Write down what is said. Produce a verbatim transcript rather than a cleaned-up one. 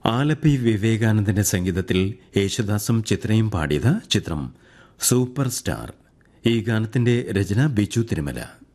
ആലപ്പി വിവേകാനന്ദന്റെ സംഗീതത്തിൽ യേശുദാസും ചിത്രയും പാടിയത് ചിത്രം സൂപ്പർ സ്റ്റാർ. ഈ ഗാനത്തിന്റെ രചന ബിജു തിരുമല.